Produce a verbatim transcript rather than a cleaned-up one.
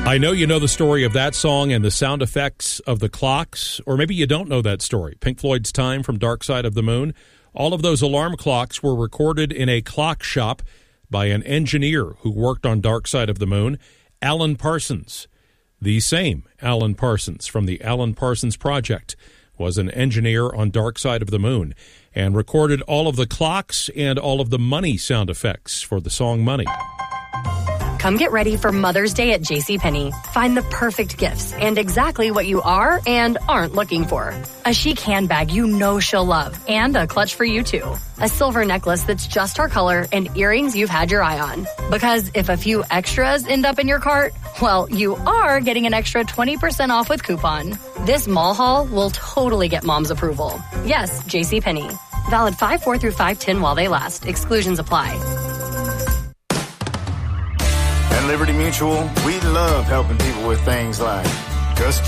I know you know the story of that song and the sound effects of the clocks, or maybe you don't know that story. Pink Floyd's Time from Dark Side of the Moon. All of those alarm clocks were recorded in a clock shop by an engineer who worked on Dark Side of the Moon, Alan Parsons. The same Alan Parsons from the Alan Parsons Project was an engineer on Dark Side of the Moon and recorded all of the clocks and all of the money sound effects for the song Money. Come get ready for Mother's Day at JCPenney. Find the perfect gifts and exactly what you are and aren't looking for. A chic handbag you know she'll love and a clutch for you too. A silver necklace that's just her color and earrings you've had your eye on. Because if a few extras end up in your cart, well, you are getting an extra twenty percent off with coupon. This mall haul will totally get mom's approval. Yes, JCPenney. Valid five four through five ten while they last. Exclusions apply. At Liberty Mutual, we love helping people with things like just